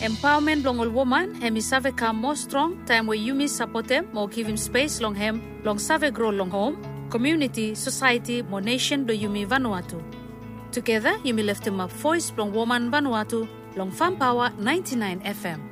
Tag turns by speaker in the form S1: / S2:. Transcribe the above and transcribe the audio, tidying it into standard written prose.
S1: Empowerment long all woman, hemi save come more strong, time where you support them, more give him space long hem, long save grow long home, community, society, more nation do Yumi Vanuatu. Together, Yumi lift him up voice long woman Vanuatu, long Farm Power 99 FM.